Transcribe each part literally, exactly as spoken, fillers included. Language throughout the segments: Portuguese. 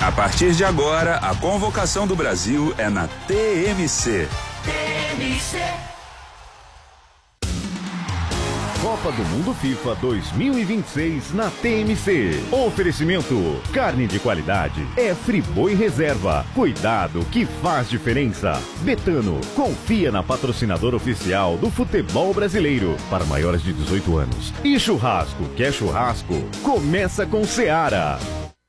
A partir de agora, a convocação do Brasil é na T M C. T M C. Copa do Mundo FIFA dois mil e vinte e seis na T M C. Oferecimento: carne de qualidade é Friboi Reserva. Cuidado que faz diferença. Betano, confia na patrocinadora oficial do futebol brasileiro para maiores de dezoito anos. E churrasco, quer churrasco? Começa com Seara.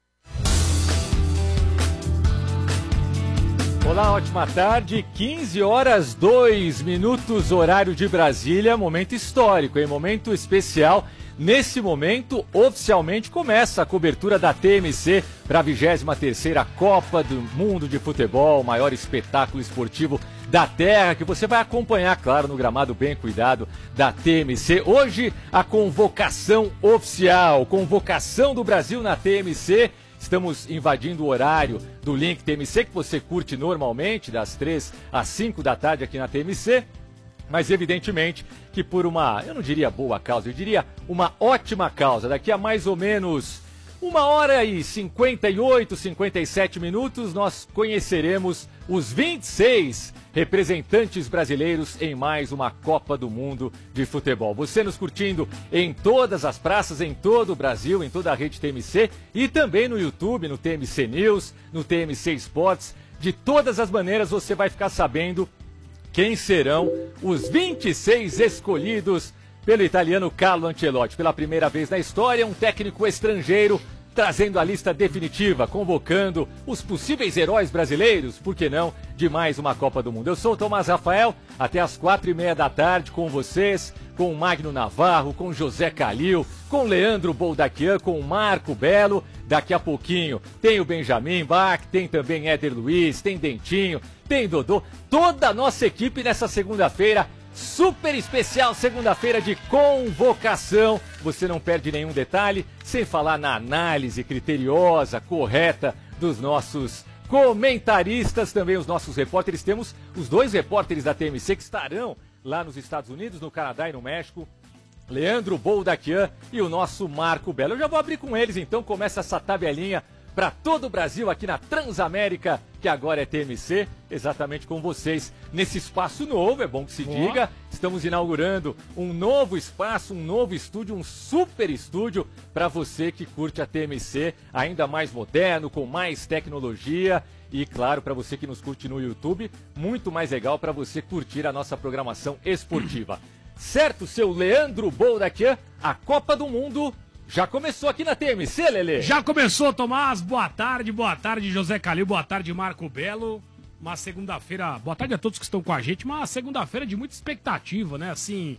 Olá, ótima tarde, quinze horas, dois minutos, horário de Brasília, momento histórico, hein? Momento especial. Nesse momento, oficialmente começa a cobertura da T M C para a vigésima terceira Copa do Mundo de Futebol, o maior espetáculo esportivo da Terra, que você vai acompanhar, claro, no gramado bem cuidado da T M C. Hoje, a convocação oficial, convocação do Brasil na T M C. Estamos invadindo o horário do Link T M C, que você curte normalmente, das três às cinco da tarde aqui na T M C. Mas evidentemente que por uma, eu não diria boa causa, eu diria uma ótima causa. Daqui a mais ou menos uma hora e cinquenta e oito, cinquenta e sete minutos, nós conheceremos os vinte e seis representantes brasileiros em mais uma Copa do Mundo de Futebol. Você nos curtindo em todas as praças, em todo o Brasil, em toda a rede T M C e também no YouTube, no T M C News, no T M C Sports. De todas as maneiras você vai ficar sabendo quem serão os vinte e seis escolhidos pelo italiano Carlo Ancelotti. Pela primeira vez na história, um técnico estrangeiro trazendo a lista definitiva, convocando os possíveis heróis brasileiros, por que não, de mais uma Copa do Mundo. Eu sou o Tomás Rafael, até as quatro e meia da tarde com vocês, com o Magno Navarro, com José Calil, com Leandro Boldaquian, com o Marco Belo. Daqui a pouquinho tem o Benjamin Bach, tem também Éder Luiz, tem Dentinho, tem Dodô. Toda a nossa equipe nessa segunda-feira, super especial, segunda-feira de convocação. Você não perde nenhum detalhe, sem falar na análise criteriosa, correta dos nossos comentaristas, também os nossos repórteres. Temos os dois repórteres da T M C que estarão lá nos Estados Unidos, no Canadá e no México. Leandro Boldaquian e o nosso Marco Belo. Eu já vou abrir com eles, então começa essa tabelinha para todo o Brasil aqui na Transamérica, que agora é T M C, exatamente com vocês nesse espaço novo, é bom que se Boa. diga. Estamos inaugurando um novo espaço, um novo estúdio, um super estúdio para você que curte a T M C, ainda mais moderno, com mais tecnologia. E claro, para você que nos curte no YouTube, muito mais legal para você curtir a nossa programação esportiva. Certo, seu Leandro Boldaquian, a Copa do Mundo já começou aqui na T M C, Lelê? Já começou, Tomás. Boa tarde, boa tarde, José Calil, boa tarde, Marco Belo. Uma segunda-feira, boa tarde a todos que estão com a gente, uma segunda-feira de muita expectativa, né? Assim,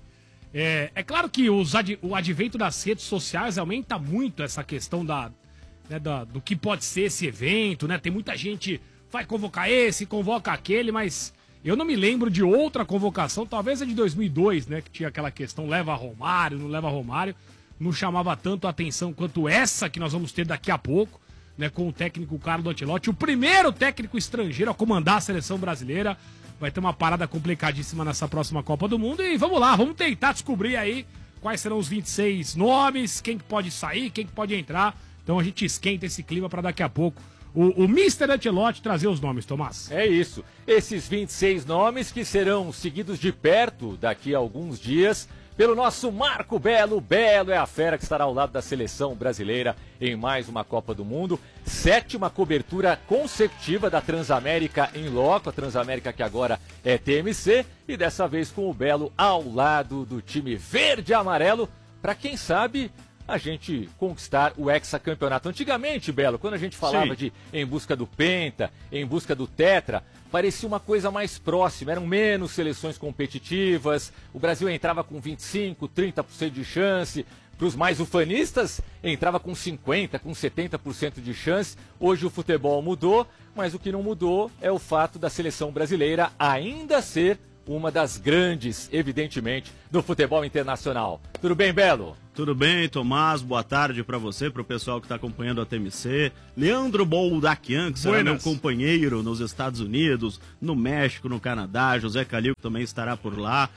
é, é claro que os ad, o advento das redes sociais aumenta muito essa questão da, né, da, do que pode ser esse evento, né? Tem muita gente, vai convocar esse, convoca aquele, mas eu não me lembro de outra convocação, talvez a de dois mil e dois, né? Que tinha aquela questão, leva Romário, não leva Romário. Não chamava tanto a atenção quanto essa que nós vamos ter daqui a pouco, né, com o técnico Carlo Ancelotti, o primeiro técnico estrangeiro a comandar a seleção brasileira. Vai ter uma parada complicadíssima nessa próxima Copa do Mundo e vamos lá, vamos tentar descobrir aí quais serão os vinte e seis nomes, quem que pode sair, quem que pode entrar. Então a gente esquenta esse clima para daqui a pouco o, o mister Ancelotti trazer os nomes, Tomás. É isso, esses vinte e seis nomes que serão seguidos de perto daqui a alguns dias pelo nosso Marco Belo. Belo é a fera que estará ao lado da seleção brasileira em mais uma Copa do Mundo. Sétima cobertura consecutiva da Transamérica em loco, a Transamérica que agora é T M C, e dessa vez com o Belo ao lado do time verde e amarelo, para quem sabe a gente conquistar o hexacampeonato. Antigamente, Belo, quando a gente falava Sim. de em busca do Penta, em busca do Tetra, parecia uma coisa mais próxima, eram menos seleções competitivas, o Brasil entrava com vinte e cinco, trinta por cento de chance, para os mais ufanistas entrava com cinquenta por cento, com setenta por cento de chance. Hoje o futebol mudou, mas o que não mudou é o fato da seleção brasileira ainda ser uma das grandes, evidentemente, do futebol internacional. Tudo bem, Belo? Tudo bem, Tomás, boa tarde para você, para o pessoal que está acompanhando a T M C. Leandro Boldaquian, que será Buenas. meu companheiro nos Estados Unidos, no México, no Canadá. José Calil, que também estará por lá.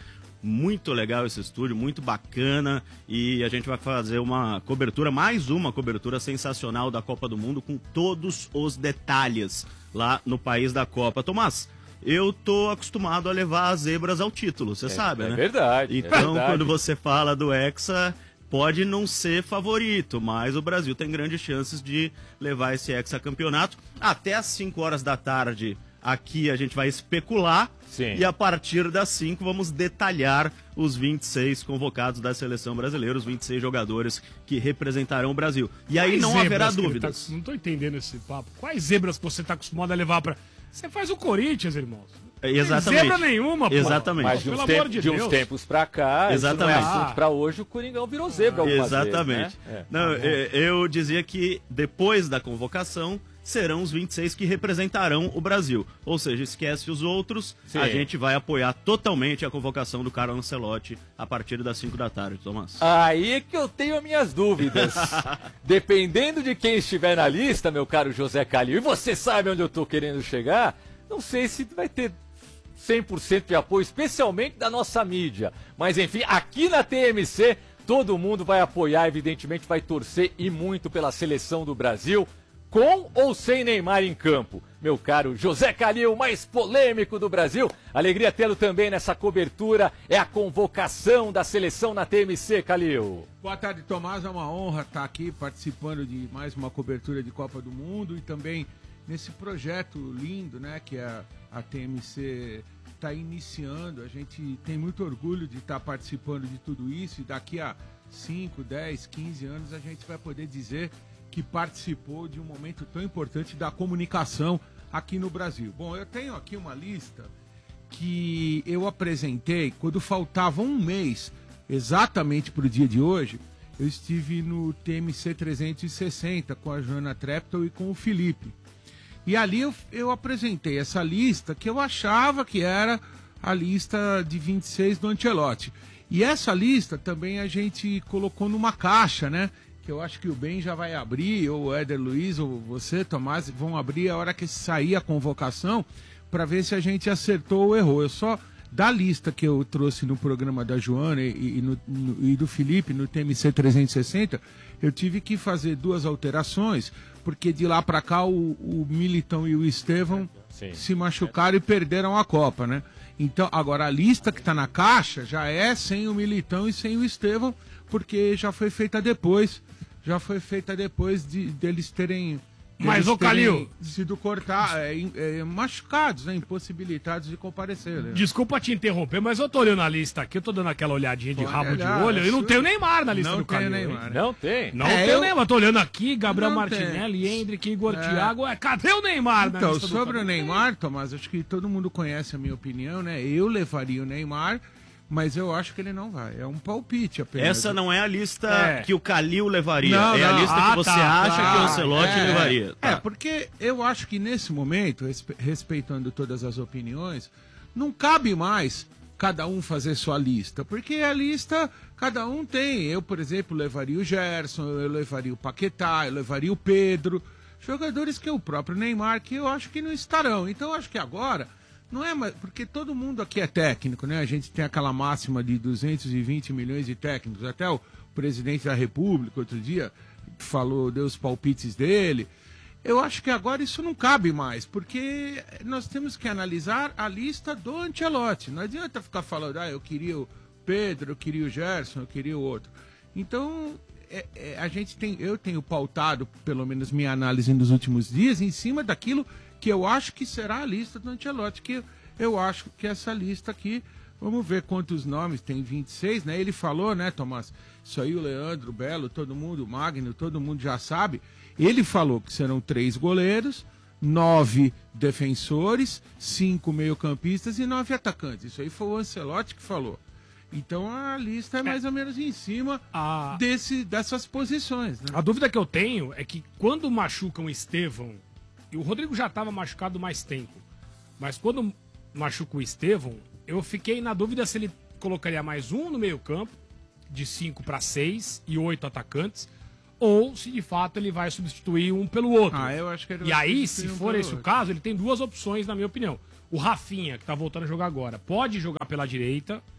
Muito legal esse estúdio, muito bacana, e a gente vai fazer uma cobertura, mais uma cobertura sensacional da Copa do Mundo, com todos os detalhes lá no país da Copa. Tomás, eu tô acostumado a levar as zebras ao título, você é, sabe, é né? Verdade, então, é verdade. Quando você fala do Hexa, pode não ser favorito, mas o Brasil tem grandes chances de levar esse hexacampeonato. Até às cinco horas da tarde, aqui a gente vai especular. Sim. E a partir das cinco vamos detalhar os vinte e seis convocados da seleção brasileira, os vinte e seis jogadores que representarão o Brasil. E aí Quais não zebras haverá que ele dúvidas. Tá, não tô entendendo esse papo. Quais zebras que você tá acostumado a levar pra... Você faz o Corinthians, irmãos. É, exatamente. Não tem zebra nenhuma, pô. Exatamente. Mas de uns, Pelo tempo, amor de de uns Deus. tempos pra cá, Exatamente. isso não é assunto pra hoje, o Coringão virou zebra algumas Exatamente. vezes, né? É. Não, eu, eu dizia que depois da convocação serão os vinte e seis que representarão o Brasil. Ou seja, esquece os outros, Sim. a gente vai apoiar totalmente a convocação do Carlo Ancelotti a partir das cinco da tarde, Tomás. Aí é que eu tenho as minhas dúvidas. Dependendo de quem estiver na lista, meu caro José Calil, e você sabe onde eu tô querendo chegar, não sei se vai ter cem por cento de apoio, especialmente da nossa mídia. Mas enfim, aqui na T M C, todo mundo vai apoiar, evidentemente vai torcer e muito pela seleção do Brasil, com ou sem Neymar em campo. Meu caro José Calil, mais polêmico do Brasil. Alegria tê-lo também nessa cobertura. É a convocação da seleção na T M C, Calil. Boa tarde, Tomás. É uma honra estar aqui participando de mais uma cobertura de Copa do Mundo e também nesse projeto lindo, né, que a, a T M C está iniciando. A gente tem muito orgulho de estar participando de tudo isso e daqui a cinco, dez, quinze anos a gente vai poder dizer que participou de um momento tão importante da comunicação aqui no Brasil. Bom, eu tenho aqui uma lista que eu apresentei quando faltava um mês exatamente para o dia de hoje. Eu estive no T M C trezentos e sessenta com a Joana Treptow e com o Felipe. E ali eu, eu apresentei essa lista que eu achava que era a lista de vinte e seis do Ancelotti. E essa lista também a gente colocou numa caixa, né? Que eu acho que o Ben já vai abrir, ou o Éder Luiz, ou você, Tomás, vão abrir a hora que sair a convocação para ver se a gente acertou ou errou. Eu só, da lista que eu trouxe no programa da Joana e, e, no, no, e do Felipe, no T M C trezentos e sessenta, eu tive que fazer duas alterações, porque de lá para cá o, o Militão e o Estevão Sim. se machucaram e perderam a Copa, né? Então, agora a lista que está na caixa já é sem o Militão e sem o Estevão, porque já foi feita depois, já foi feita depois de deles terem... Mas, ô Calil, sido cortar, é, é, machucados, né, impossibilitados de comparecer. Né? Desculpa te interromper, mas eu tô olhando a lista aqui, eu tô dando aquela olhadinha de Pode rabo olhar, de olho, e não isso... tem o Neymar na lista não do Calil. Tem Neymar, né? Não tem. Não é, tem eu... o Neymar, tô olhando aqui, Gabriel não Martinelli, tem. Hendrick, Igor É. Thiago, é, cadê o Neymar na Então, lista do sobre Calil? o Neymar, Tomás, acho que todo mundo conhece a minha opinião, né? Eu levaria o Neymar, mas eu acho que ele não vai. É um palpite apenas. Essa não é a lista É. que o Calil levaria, Não, é a não. lista Ah, que você tá, acha tá. que o Ancelotti é, levaria. Tá. É, porque eu acho que nesse momento, respe- respeitando todas as opiniões, não cabe mais cada um fazer sua lista, porque a lista cada um tem. Eu, por exemplo, levaria o Gerson, eu levaria o Paquetá, eu levaria o Pedro, jogadores que é o próprio Neymar, que eu acho que não estarão. Então eu acho que agora não é mais, porque todo mundo aqui é técnico, né? A gente tem aquela máxima de duzentos e vinte milhões de técnicos. Até o presidente da República outro dia falou, deu os palpites dele. Eu acho que agora isso não cabe mais, porque nós temos que analisar a lista do Ancelotti. Não adianta ficar falando, ah, eu queria o Pedro, eu queria o Gerson, eu queria o outro. Então, é, é, a gente tem, eu tenho pautado, pelo menos minha análise nos últimos dias, em cima daquilo que eu acho que será a lista do Ancelotti, que eu acho que essa lista aqui, vamos ver quantos nomes, tem vinte e seis, né? Ele falou, né, Tomás? Isso aí o Leandro, o Belo, todo mundo, o Magno, todo mundo já sabe. Ele falou que serão três goleiros, nove defensores, cinco meio-campistas e nove atacantes. Isso aí foi o Ancelotti que falou. Então a lista é mais ou menos em cima A- desse, dessas posições, né? A dúvida que eu tenho é que quando machucam o Estevão, e o Rodrigo já estava machucado mais tempo, mas quando machuca o Estevão, eu fiquei na dúvida se ele colocaria mais um no meio campo, de cinco para seis e oito atacantes, ou se de fato ele vai substituir um pelo outro. Ah, eu acho que ele E vai aí, se substituir um for pelo esse o outro. caso, ele tem duas opções, na minha opinião. O Rafinha, que tá voltando a jogar agora, pode jogar pela direita,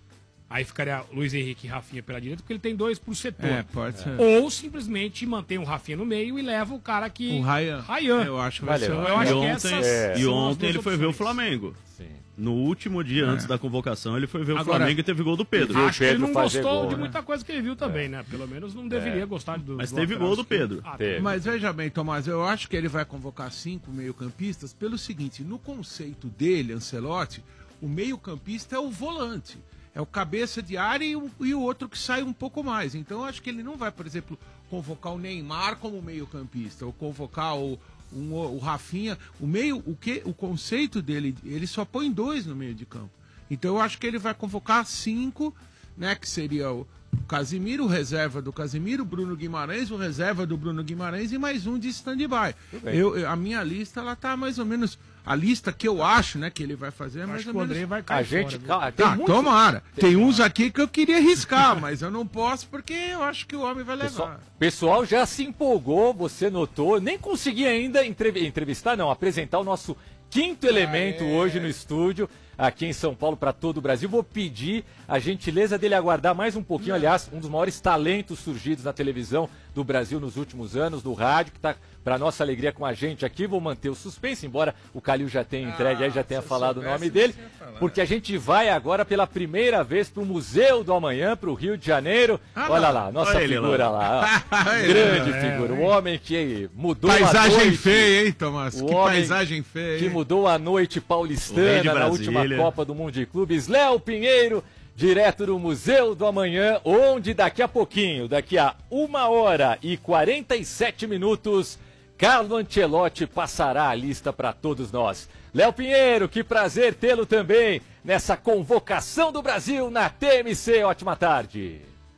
Aí ficaria Luiz Henrique e Rafinha pela direita, porque ele tem dois por setor. É, pode ser. Ou simplesmente mantém o Rafinha no meio e leva o cara que... O Ryan. Ryan. Eu acho que vai Valeu. ser o Eu acho E que ontem, essas é. e são as ontem duas ele foi ver o opções. Flamengo. Sim. No último dia, antes da convocação, ele foi ver o Agora- Flamengo e teve gol do Pedro. Viu? Acho que ele Pedro não fazer gostou gol, de né? muita coisa que ele viu também, né? Pelo menos não deveria gostar do Mas do teve lateral gol do esquerdo. Pedro. Ah, Teve. Mas veja bem, Tomás, eu acho que ele vai convocar cinco meio-campistas pelo seguinte: no conceito dele, Ancelotti, o meio-campista é o volante. É o cabeça de área e o, e o outro que sai um pouco mais. Então eu acho que ele não vai, por exemplo, convocar o Neymar como meio-campista, ou convocar o, um, o Rafinha. O meio, o que, o conceito dele, ele só põe dois no meio de campo. Então eu acho que ele vai convocar cinco, né? Que seria o Casimiro, o reserva do Casimiro, Bruno Guimarães, o reserva do Bruno Guimarães e mais um de stand-by. Eu, eu- a minha lista, ela tá mais ou menos. A lista que eu acho, né, que ele vai fazer é mais Acho ou que o menos. André vai A cair gente... fora, viu? calma, tem Tá, muito- tomara. Tem uns aqui que eu queria arriscar, mas eu não posso porque eu acho que o homem vai levar. Pessoal, pessoal já se empolgou, você notou. Nem consegui ainda entrev- entrevistar, não, apresentar o nosso quinto elemento hoje no estúdio, aqui em São Paulo, para todo o Brasil. Vou pedir a gentileza dele aguardar mais um pouquinho. Aliás, um dos maiores talentos surgidos na televisão do Brasil nos últimos anos, do rádio, que está, para nossa alegria, com a gente aqui. Vou manter o suspense, embora o Calil já tenha entregue aí, já tenha se eu falado o soubesse, nome dele. você ia falar. Porque a gente vai agora pela primeira vez para o Museu do Amanhã, para o Rio de Janeiro. Ah, Olha não. lá, nossa Olha ele figura lá. ó. Olha Grande ele. figura. É, O homem que mudou a Paisagem noite. feia, hein, Tomás? O Que homem paisagem feia, Que hein? mudou a noite O rei de paulistana na Brasília. última Copa do Mundo de Clubes. Léo Pinheiro, direto do Museu do Amanhã, onde daqui a pouquinho, daqui a uma hora e quarenta e sete minutos, Carlo Ancelotti passará a lista para todos nós. Léo Pinheiro, que prazer tê-lo também nessa convocação do Brasil na T M C. Ótima tarde.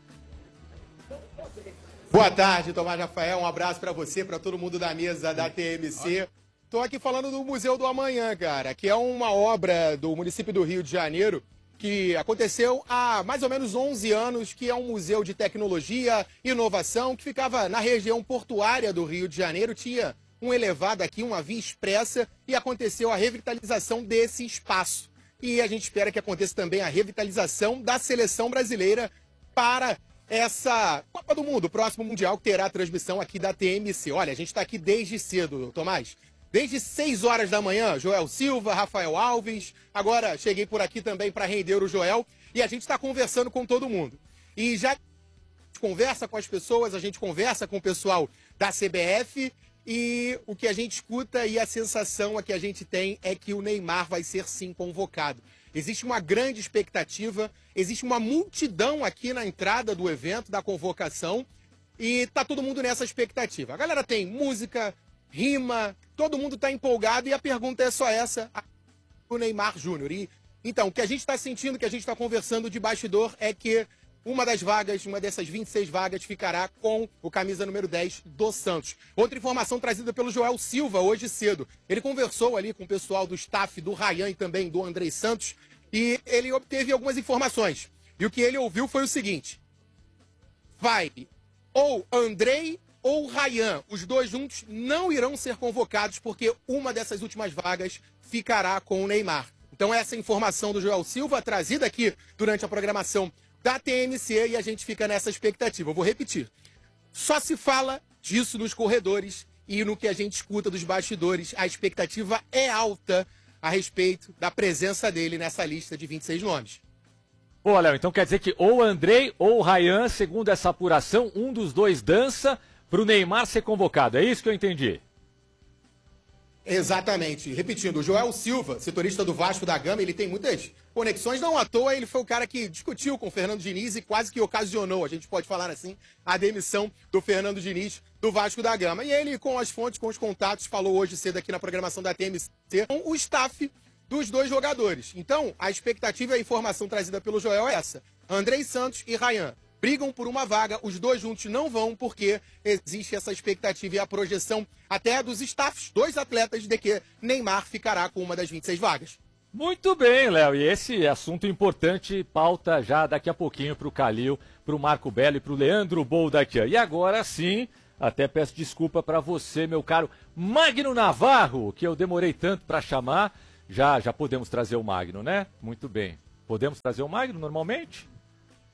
Boa tarde, Tomás Rafael. Um abraço pra você, pra todo mundo da mesa da T M C. Tô aqui falando do Museu do Amanhã, cara, que é uma obra do município do Rio de Janeiro que aconteceu há mais ou menos onze anos, que é um museu de tecnologia e inovação que ficava na região portuária do Rio de Janeiro. Tinha um elevado aqui, uma via expressa, e aconteceu a revitalização desse espaço. E a gente espera que aconteça também a revitalização da seleção brasileira para essa Copa do Mundo, o próximo Mundial, que terá a transmissão aqui da T M C. Olha, a gente está aqui desde cedo, Tomás. Desde seis horas da manhã, Joel Silva, Rafael Alves. Agora cheguei por aqui também para render o Joel. E a gente está conversando com todo mundo. E já conversa com as pessoas, a gente conversa com o pessoal da C B F. E o que a gente escuta e a sensação que a gente tem é que o Neymar vai ser sim convocado. Existe uma grande expectativa, existe uma multidão aqui na entrada do evento, da convocação, e tá todo mundo nessa expectativa. A galera tem música, rima, todo mundo tá empolgado e a pergunta é só essa, o Neymar Júnior. E então, o que a gente está sentindo, o que a gente está conversando de bastidor é que uma das vagas, uma dessas vinte e seis vagas, ficará com o camisa número dez do Santos. Outra informação trazida pelo Joel Silva hoje cedo. Ele conversou ali com o pessoal do staff do Ryan e também do Andrei Santos e ele obteve algumas informações. E o que ele ouviu foi o seguinte: vai ou Andrei ou Ryan, os dois juntos não irão ser convocados porque uma dessas últimas vagas ficará com o Neymar. Então essa informação do Joel Silva, trazida aqui durante a programação da T M C, e a gente fica nessa expectativa. Eu vou repetir. Só se fala disso nos corredores e no que a gente escuta dos bastidores. A expectativa é alta a respeito da presença dele nessa lista de vinte e seis nomes. Pô, Léo, então quer dizer que ou o Andrei ou o Ryan, segundo essa apuração, um dos dois dança para o Neymar ser convocado. É isso que eu entendi? Exatamente. Repetindo, o Joel Silva, setorista do Vasco da Gama, ele tem muitas conexões, não à toa ele foi o cara que discutiu com o Fernando Diniz e quase que ocasionou, a gente pode falar assim, a demissão do Fernando Diniz do Vasco da Gama. E ele, com as fontes, com os contatos, falou hoje cedo aqui na programação da T M C com o staff dos dois jogadores. Então, a expectativa e a informação trazida pelo Joel é essa: Andrei Santos e Ryan brigam por uma vaga, os dois juntos não vão, porque existe essa expectativa e a projeção até dos staffs, dois atletas, de que Neymar ficará com uma das vinte e seis vagas. Muito bem, Léo. E esse assunto importante pauta já daqui a pouquinho para o Calil, para o Marco Belo e para o Leandro Boldaquian. E agora sim, até peço desculpa para você, meu caro Magno Navarro, que eu demorei tanto para chamar. Já, já podemos trazer o Magno, né? Muito bem. Podemos trazer o Magno normalmente?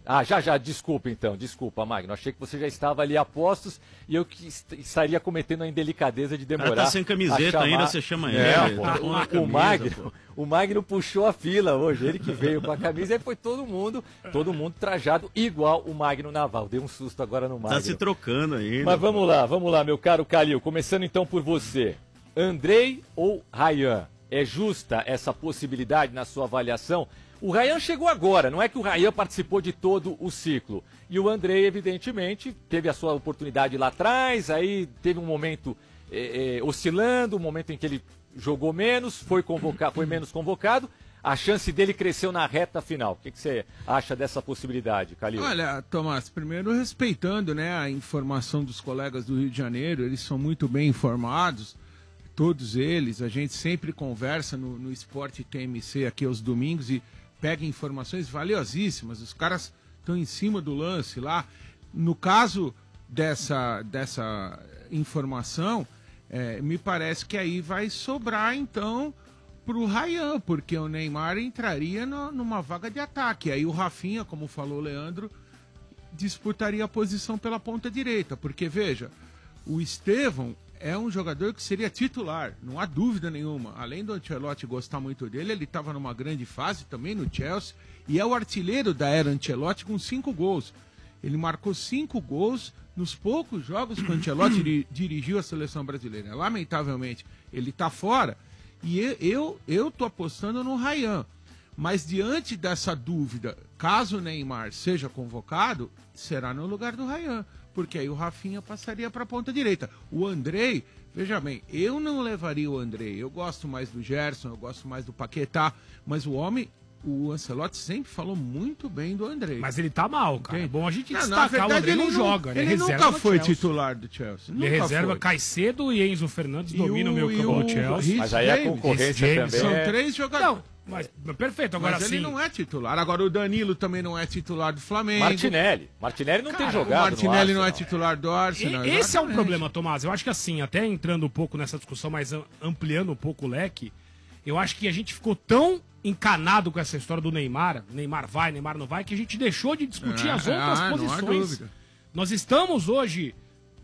Ah, já, já, desculpa então, desculpa, Magno. Achei que você já estava ali a postos e eu que est- estaria cometendo a indelicadeza de O demorar. cara tá sem camiseta a chamar... ainda, você chama É, ele. pô, Tá com uma o, camisa, Magno, pô. o Magno puxou a fila hoje, ele que veio com a camisa e foi todo mundo, todo mundo trajado igual o Magno Naval. Deu um susto agora no Magno. Tá se trocando ainda. Mas vamos lá, vamos lá, meu caro Calil. Começando então por você. Andrei ou Ryan? É justa essa possibilidade na sua avaliação? O Ryan chegou agora, não é que o Ryan participou de todo o ciclo. E o Andrei, evidentemente, teve a sua oportunidade lá atrás, aí teve um momento eh, eh, oscilando, um momento em que ele jogou menos, foi, convoca- foi menos convocado. A chance dele cresceu na reta final. O que, que você acha dessa possibilidade, Calil? Olha, Tomás, primeiro respeitando, né, a informação dos colegas do Rio de Janeiro, eles são muito bem informados, todos eles, a gente sempre conversa no, no Esporte T M C aqui aos domingos e pega informações valiosíssimas, os caras estão em cima do lance lá. No caso dessa, dessa informação, é, me parece que aí vai sobrar, então, para o Ryan, porque o Neymar entraria no, numa vaga de ataque. Aí o Rafinha, como falou o Leandro, disputaria a posição pela ponta direita, porque, veja, o Estevão é um jogador que seria titular, não há dúvida nenhuma. Além do Ancelotti gostar muito dele, ele estava numa grande fase também no Chelsea e é o artilheiro da era Ancelotti com cinco gols. Ele marcou cinco gols nos poucos jogos que o Ancelotti diri- dirigiu a seleção brasileira. Lamentavelmente, ele está fora e eu, eu, eu tô apostando no Ryan. Mas diante dessa dúvida, caso o Neymar seja convocado, será no lugar do Ryan, porque aí o Rafinha passaria para a ponta direita. O Andrei, veja bem, eu não levaria o Andrei, eu gosto mais do Gerson, eu gosto mais do Paquetá, mas o homem, o Ancelotti sempre falou muito bem do Andrei. Mas ele tá mal, cara. É bom a gente Não, na destacar, o verdade, Andrei ele não não- joga, ele, ele é reserva nunca no foi Chelsea. titular do Chelsea. Ele nunca reserva foi. Caicedo e Enzo Fernandes E dominam o meio o- e campo o do Chelsea. Rhys Mas aí a James. concorrência James, também São é... três jogadores. Não, mas perfeito, agora Mas sim. ele não é titular. Agora o Danilo também não é titular do Flamengo. Martinelli. Martinelli não Cara, tem jogado O Martinelli no não é Arsenal. titular do Arsenal. E- Esse é o exatamente. problema, Tomás. Eu acho que assim, até entrando um pouco nessa discussão, mas am- ampliando um pouco o leque, eu acho que a gente ficou tão encanado com essa história do Neymar, Neymar vai, Neymar não vai, que a gente deixou de discutir É, as outras ah, não há posições. dúvida. Nós estamos hoje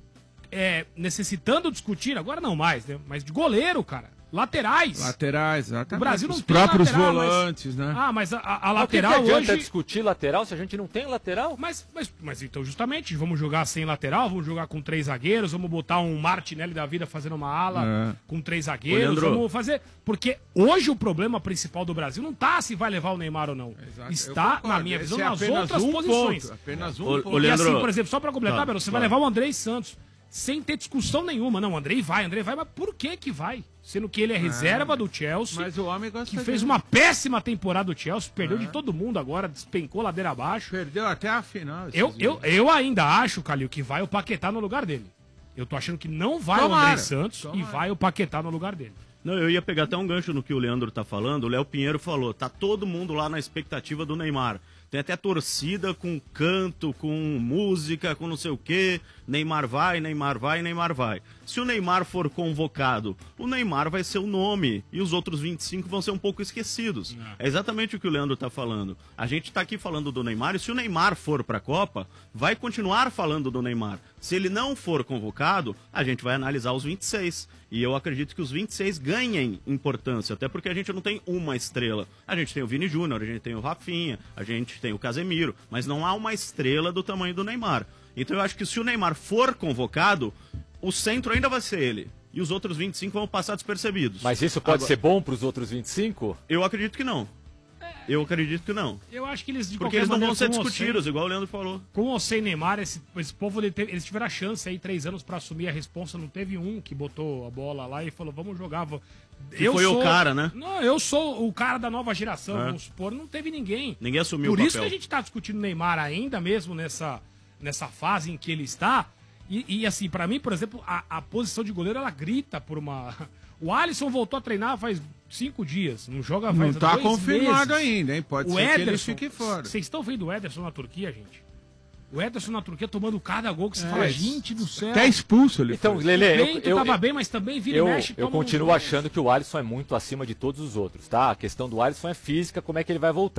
é, necessitando discutir, agora não mais, né? Mas de goleiro, cara. Laterais. Laterais, exatamente. O Brasil não Os tem próprios lateral, mas- volantes, né? Ah, mas a, a- a Mas o que que lateral adianta hoje... discutir lateral se a gente não tem lateral? Mas, mas, mas então, justamente, vamos jogar sem lateral, vamos jogar com três zagueiros, vamos botar um Martinelli da vida fazendo uma ala É. com três zagueiros, Ô, Leandro. vamos fazer. Porque hoje o problema principal do Brasil não tá se vai levar o Neymar ou não. Exato. Eu Está, concordo. na minha Esse visão, é nas apenas outras um posições. ponto, apenas um Ô, ponto. ô, E Leandro- assim, por exemplo, só pra completar, Tá, Belo, você claro. vai levar o Andrei Santos sem ter discussão nenhuma. Não, o Andrei vai, Andrei vai, mas por que que vai? Sendo que ele é reserva do Chelsea. Mas o homem gosta Que fez dele. uma péssima temporada do Chelsea, perdeu de todo mundo agora, despencou ladeira abaixo. Perdeu até a final. esses Eu, eu, dias. eu ainda acho, Calil, que vai o Paquetá no lugar dele. Eu tô achando que não vai o Tomara. André Santos Tomara. e vai o Paquetá no lugar dele. Não, eu ia pegar até um gancho no que o Leandro tá falando. O Léo Pinheiro falou, tá todo mundo lá na expectativa do Neymar. Tem até torcida com canto, com música, com não sei o quê. Neymar vai, Neymar vai, Neymar vai. Se o Neymar for convocado, o Neymar vai ser o nome e os outros vinte e cinco vão ser um pouco esquecidos. É exatamente o que o Leandro tá falando. A gente tá aqui falando do Neymar e se o Neymar for pra Copa, vai continuar falando do Neymar. Se ele não for convocado, a gente vai analisar os vinte e seis. E eu acredito que os vinte e seis ganhem importância, até porque a gente não tem uma estrela. A gente tem o Vini Júnior, a gente tem o Rafinha, a gente tem o Casemiro, mas não há uma estrela do tamanho do Neymar. Então eu acho que se o Neymar for convocado, o centro ainda vai ser ele. E os outros vinte e cinco vão passar despercebidos. Mas isso pode Agora, ser bom para os outros vinte e cinco? Eu acredito que não. Eu acredito que não. Eu acho que eles, de Porque qualquer eles não maneira, vão ser com ou discutidos, sem- igual o Leandro falou. Com ou sem Neymar, esse, esse povo, ele teve- eles tiveram a chance aí, três anos, pra assumir a responsa. Não teve um que botou a bola lá e falou, vamos jogar. vou- Que foi o cara, né? Não, eu sou o cara da nova geração, É. vamos supor. Não teve ninguém. Ninguém assumiu Por o isso papel. que a gente tá discutindo Neymar ainda mesmo nessa, nessa fase em que ele está. E, e, assim, pra mim, por exemplo, a, a posição de goleiro, ela grita por uma... O Alisson voltou a treinar faz cinco dias, não joga Não faz tá dois confirmado meses. ainda, hein? Pode O ser que ele Ederson, fique fora. Vocês estão vendo o Ederson na Turquia, gente? O Ederson na Turquia tomando cada gol que você É, fala, gente do céu. Até expulso ele Então, foi. Lele, O eu, Bento eu, tava bem, mas também vira eu, e mexe. eu toma um continuo gol. achando que o Alisson é muito acima de todos os outros, tá? A questão do Alisson é física, como é que ele vai voltar.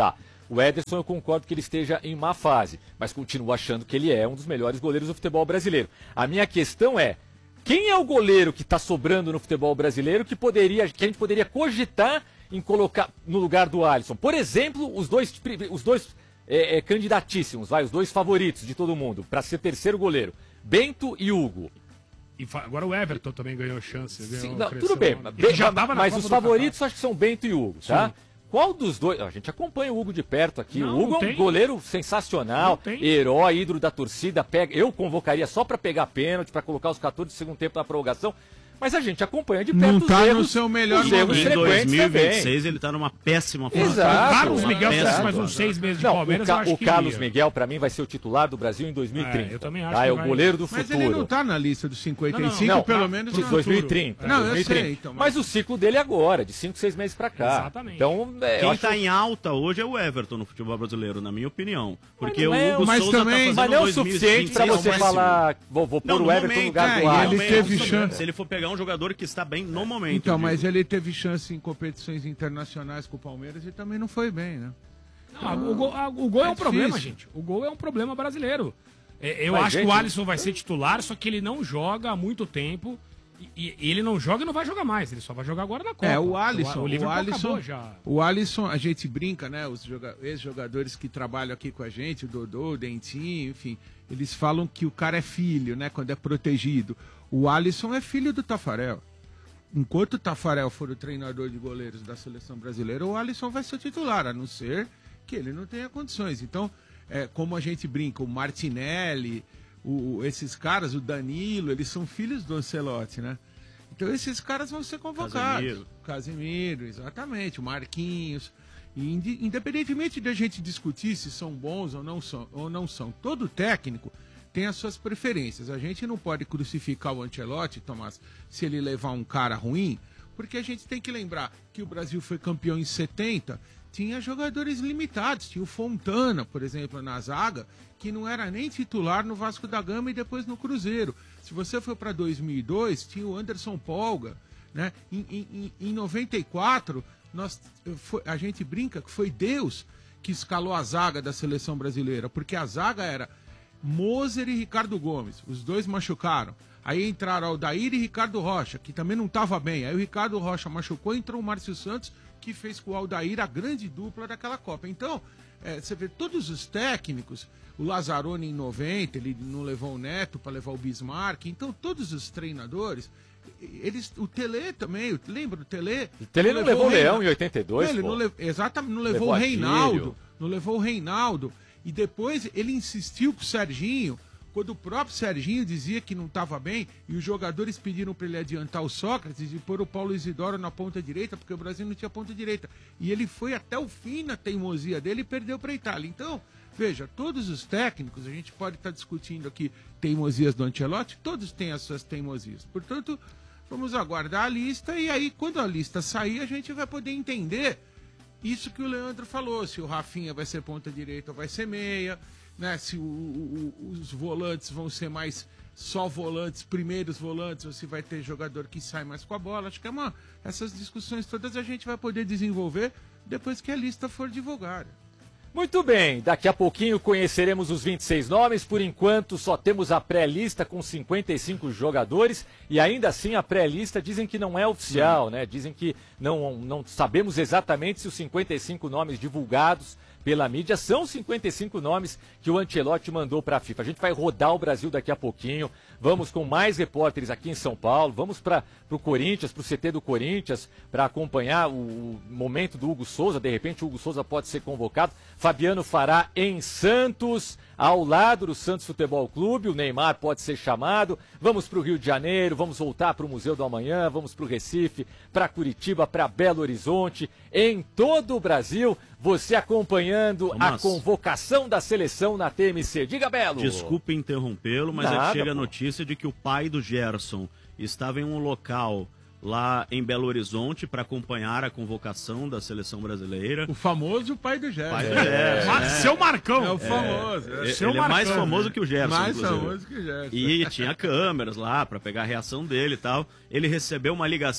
O Ederson, eu concordo que ele esteja em má fase, mas continuo achando que ele é um dos melhores goleiros do futebol brasileiro. A minha questão é, quem é o goleiro que está sobrando no futebol brasileiro que, poderia, que a gente poderia cogitar em colocar no lugar do Alisson? Por exemplo, os dois, os dois é, é, candidatíssimos, vai, os dois favoritos de todo mundo, para ser terceiro goleiro, Bento e Hugo. E agora o Everton também ganhou chance. Ganhou Sim, não, tudo bem, bem já mas, mas os favoritos acho que são Bento e Hugo, tá? Sim. Qual dos dois? A gente acompanha o Hugo de perto aqui. Não, o Hugo é um tem. goleiro sensacional, herói, ídolo da torcida. Pega, eu convocaria só para pegar pênalti, para colocar os quatorze de segundo tempo na prorrogação. Mas a gente acompanha de perto não tá os erros, no seu melhor os erros Em dois mil e vinte e seis também. ele tá numa péssima fase. Exato. O Carlos Miguel fizesse mais uns seis meses de não, Palmeiras, o, Ca eu acho o que Carlos ia. Miguel, para mim, vai ser o titular do Brasil em dois mil e trinta. É, eu também acho tá? que É o vai... goleiro do Mas futuro. ele não tá na lista dos cinquenta e cinco, não, não, pelo não, menos de no dois mil e trinta. Não, dois mil e trinta. eu sei. Então, mas... mas o ciclo dele é agora, de cinco, seis meses para cá. Exatamente. Então, é, Quem eu está acho... em alta hoje é o Everton no futebol brasileiro, na minha opinião. Porque não o é, Hugo mas Souza também- tá fazendo Mas não é o dois mil e vinte e suficiente para seis você ao máximo. falar, vou, vou pôr Não, o Everton no lugar é, do e Alisson. ele teve chance. Se ele for pegar um jogador que está bem no momento. Então, eu mas digo. ele teve chance em competições internacionais com o Palmeiras e também não foi bem, né? Não, o gol, a- o gol é, É um problema, difícil. gente. O gol é um problema brasileiro. É, eu Mas, acho gente, que o Alisson vai ser titular, só que ele não joga há muito tempo. E, e ele não joga e não vai jogar mais. Ele só vai jogar agora na Copa. É, o Alisson, O, o o Liverpool Alisson, acabou já. o Alisson, a gente brinca, né? Os joga- ex-jogadores que trabalham aqui com a gente, o Dodô, o Dentinho, enfim, eles falam que o cara é filho, né? Quando é protegido. O Alisson é filho do Tafarel. Enquanto o Tafarel for o treinador de goleiros da seleção brasileira, o Alisson vai ser titular, a não ser que ele não tenha condições. Então, é, como a gente brinca, o Martinelli, o, esses caras, o Danilo, eles são filhos do Ancelotti, né? Então esses caras vão ser convocados. Casemiro. Casemiro, exatamente, o Marquinhos. E inde- independentemente de a gente discutir se são bons ou não são, ou não são, todo técnico tem as suas preferências. A gente não pode crucificar o Ancelotti, Tomás, se ele levar um cara ruim, porque a gente tem que lembrar que o Brasil foi campeão em setenta, tinha jogadores limitados. Tinha o Fontana, por exemplo, na zaga, que não era nem titular no Vasco da Gama e depois no Cruzeiro. Se você for para dois mil e dois, tinha o Anderson Polga, né? Em, em, em noventa e quatro, nós, foi, a gente brinca que foi Deus que escalou a zaga da seleção brasileira, porque a zaga era Moser e Ricardo Gomes, os dois machucaram. Aí entraram Aldair e Ricardo Rocha, que também não estava bem. Aí o Ricardo Rocha machucou, entrou o Márcio Santos, que fez com o Aldair a grande dupla daquela Copa. Então, é, você vê todos os técnicos, o Lazzaroni em noventa, ele não levou o Neto para levar o Bismarck. Então, todos os treinadores, eles, o Tele também, lembra do Tele? O Tele não, não levou o Leão em oitenta e dois, ele pô. não lev... Exatamente, não levou, Levou o Reinaldo, Adílio. não levou o Reinaldo. E depois ele insistiu com o Serginho, quando o próprio Serginho dizia que não estava bem, e os jogadores pediram para ele adiantar o Sócrates e pôr o Paulo Isidoro na ponta direita, porque o Brasil não tinha ponta direita. E ele foi até o fim na teimosia dele e perdeu para a Itália. Então, veja, todos os técnicos, a gente pode estar discutindo aqui teimosias do Ancelotti, todos têm as suas teimosias. Portanto, vamos aguardar a lista, e aí, quando a lista sair, a gente vai poder entender isso que o Leandro falou, se o Rafinha vai ser ponta direita ou vai ser meia, né? Se o, o, os volantes vão ser mais só volantes, primeiros volantes, ou se vai ter jogador que sai mais com a bola. Acho que é uma, essas discussões todas a gente vai poder desenvolver depois que a lista for divulgada. Muito bem, daqui a pouquinho conheceremos os vinte e seis nomes. Por enquanto só temos a pré-lista com cinquenta e cinco jogadores, e ainda assim a pré-lista dizem que não é oficial, né? Dizem que não, não sabemos exatamente se os cinquenta e cinco nomes divulgados pela mídia são cinquenta e cinco nomes que o Ancelotti mandou para a FIFA. A gente vai rodar o Brasil daqui a pouquinho, vamos com mais repórteres aqui em São Paulo, vamos para o Corinthians, para o C T do Corinthians, para acompanhar o, o momento do Hugo Souza. De repente o Hugo Souza pode ser convocado. Fabiano Fará em Santos, ao lado do Santos Futebol Clube. O Neymar pode ser chamado. Vamos para o Rio de Janeiro, vamos voltar para o Museu do Amanhã, vamos para o Recife, para Curitiba, para Belo Horizonte, em todo o Brasil. Você acompanhando Thomas, a convocação da seleção na T M C. Diga, Belo. Desculpe interrompê-lo, mas Nada, é que chega a pô. notícia de que o pai do Gerson estava em um local lá em Belo Horizonte para acompanhar a convocação da seleção brasileira. O famoso pai do Gerson. Pai do Gerson, Ma- né? Seu Marcão. É o famoso. Ele, Seu ele é mais Marcão, famoso que o Gerson, Mais inclusive. famoso que o Gerson. E tinha câmeras lá para pegar a reação dele e tal. Ele recebeu uma ligação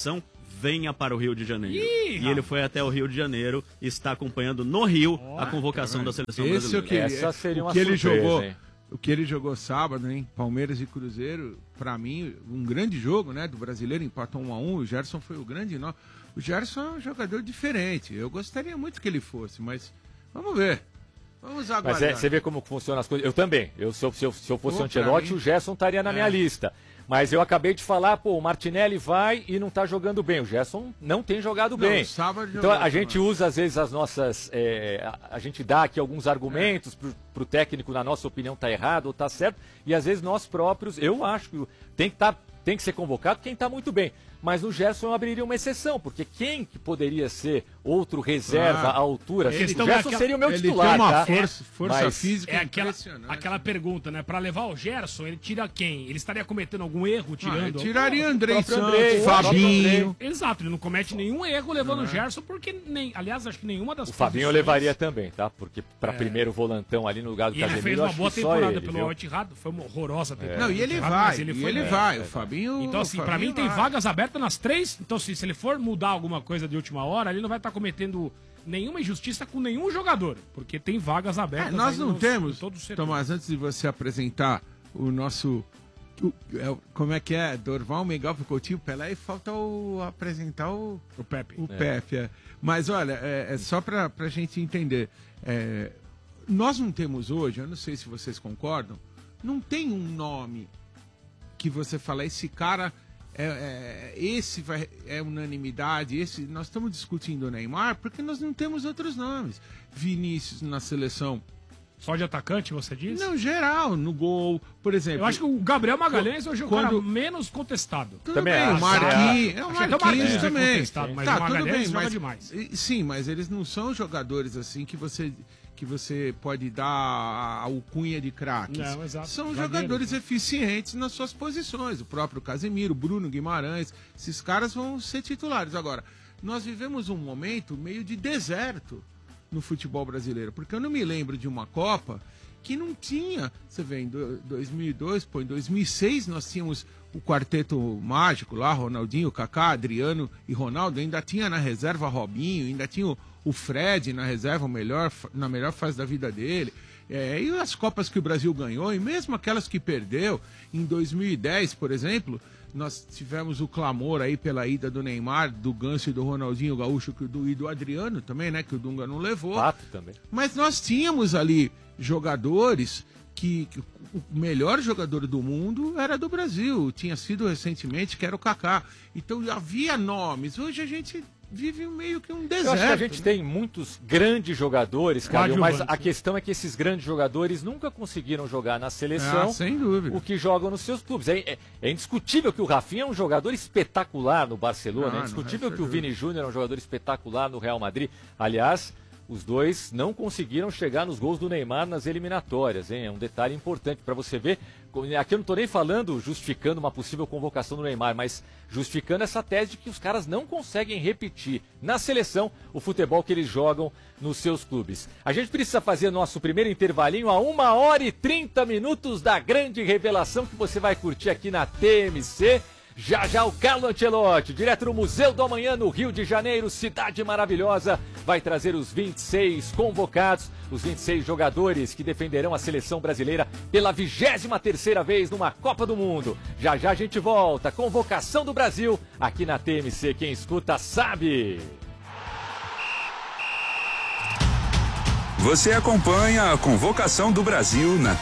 venha para o Rio de Janeiro. Ih, e rapaz. ele foi até o Rio de Janeiro e está acompanhando no Rio Oh, a convocação da seleção Esse brasileira. eu queria. Essa seria uma o que ele surpresa, jogou, hein? o que ele jogou sábado, hein? Palmeiras e Cruzeiro, pra mim, um grande jogo, né? Do brasileiro, empatou um a um. O Gerson foi o grande nó. O Gerson é um jogador diferente. Eu gostaria muito que ele fosse, mas vamos ver. Vamos aguardar. Mas é, você vê como funcionam as coisas. Eu também. Eu, se, eu, se, eu, se eu fosse Pô, o Ancelotti, pra mim- o Gerson estaria na minha É. lista. Mas eu acabei de falar, pô, o Martinelli vai e não tá jogando bem. O Gerson não tem jogado Não, bem. o sábado Então jogou a gente também. usa, às vezes, as nossas. é, a, a gente dá aqui alguns argumentos pro, pro técnico, na nossa opinião, tá errado ou tá certo. E às vezes nós próprios, eu acho que tem que, tá, tem que ser convocado quem tá muito bem. Mas o Gerson eu abriria uma exceção, porque quem que poderia ser outro reserva Ah, à altura? a O questão Gerson é aquela- seria o meu Ele titular, tem uma tá? força, força Mas- física É aquela, impressionante. aquela pergunta, né? Pra levar o Gerson, ele tira quem? Ele estaria cometendo algum erro tirando? Ah, eu tiraria Pô, Andrei próprio Santos, Andrei, Fabinho. Exato, ele não comete nenhum erro levando o Gerson, porque nem. Aliás, acho que nenhuma das O Fabinho eu posições- levaria também, tá? Porque pra primeiro volantão ali no lugar do E ele Casemiro, fez eu uma acho boa que só temporada ele, pelo viu? Al-Ittihad, foi uma horrorosa temporada. Não, e ele Al-Ittihad, vai, mas ele, ele e foi ele bem. vai. O Fabinho. Então, assim, o pra mim Fabinho tem vai. vagas abertas nas três. Então, assim, se ele for mudar alguma coisa de última hora, ele não vai estar cometendo nenhuma injustiça com nenhum jogador. Porque tem vagas É, abertas. nós aí não nos- temos, em todos os setores. Tomás, antes de você apresentar o nosso. o- é, como é que é? Dorval, Miguel, Coutinho, Pelé, e falta o, apresentar o, O Pepe. o Pepe. É. Mas olha, é, é só para a gente entender. É, nós não temos hoje, eu não sei se vocês concordam, não tem um nome que você fala, esse cara. É, é, esse vai, é unanimidade, esse nós estamos discutindo o Neymar porque nós não temos outros nomes. Vinícius na seleção. Só de atacante, você diz? Não, geral, no gol, por exemplo. Eu acho que o Gabriel Magalhães hoje é o cara Quando- menos contestado. Tudo Também bem, acho, o Marquinhos, é. é o Achei até o Marquinhos Marquinhos é também. contestado, mas tá, o tudo Magalhães bem, joga mas demais. e- sim, mas eles não são jogadores assim que você que você pode dar a alcunha de craques. Não, exato. São Zagueiro, jogadores né? eficientes nas suas posições. O próprio Casemiro, Bruno Guimarães, esses caras vão ser titulares. Agora, nós vivemos um momento meio de deserto no futebol brasileiro, porque eu não me lembro de uma Copa que não tinha, você vê, em do- dois mil e dois, pô, em dois mil e seis nós tínhamos o quarteto mágico lá, Ronaldinho, Kaká, Adriano e Ronaldo, ainda tinha na reserva Robinho, ainda tinha o, o Fred na reserva, o melhor, na melhor fase da vida dele. É, e as Copas que o Brasil ganhou, e mesmo aquelas que perdeu, em dois mil e dez, por exemplo, nós tivemos o clamor aí pela ida do Neymar, do Ganso e do Ronaldinho Gaúcho que o do, e do Adriano também, né, que o Dunga não levou. Pato também. Mas nós tínhamos ali jogadores que, que o melhor jogador do mundo era do Brasil, tinha sido recentemente, que era o Kaká. Então havia nomes. Hoje a gente vive meio que um deserto. Eu acho que a gente né? tem muitos grandes jogadores, Calil, mas Coadjuvantes, a né? questão é que esses grandes jogadores nunca conseguiram jogar na seleção Ah, sem dúvida. o que jogam nos seus clubes. É, é- é indiscutível que o Rafinha é um jogador espetacular no Barcelona, Ah, é indiscutível não que o resta Vini Júnior é um jogador espetacular no Real Madrid. Aliás, os dois não conseguiram chegar nos gols do Neymar nas eliminatórias, hein? É um detalhe importante para você ver. Aqui eu não estou nem falando, justificando uma possível convocação do Neymar, mas justificando essa tese de que os caras não conseguem repetir na seleção o futebol que eles jogam nos seus clubes. A gente precisa fazer nosso primeiro intervalinho a uma hora e trinta minutos da grande revelação que você vai curtir aqui na T M C. Já já o Carlo Ancelotti, direto do Museu do Amanhã no Rio de Janeiro, cidade maravilhosa, vai trazer os vinte e seis convocados, os vinte e seis jogadores que defenderão a seleção brasileira pela vigésima terceira vez numa Copa do Mundo. Já já a gente volta, convocação do Brasil, aqui na T M C, quem escuta sabe. Você acompanha a convocação do Brasil na